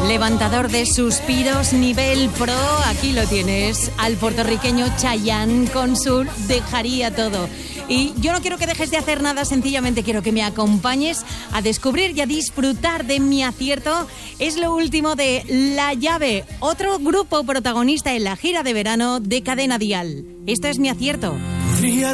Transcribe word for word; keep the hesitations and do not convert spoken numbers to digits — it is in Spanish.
Levantador de suspiros, nivel pro, aquí lo tienes, al puertorriqueño Chayanne con su Dejaría Todo. Y yo no quiero que dejes de hacer nada, sencillamente quiero que me acompañes a descubrir y a disfrutar de mi acierto. Es lo último de La Llave, otro grupo protagonista en la gira de verano de Cadena Dial. Esto es mi acierto.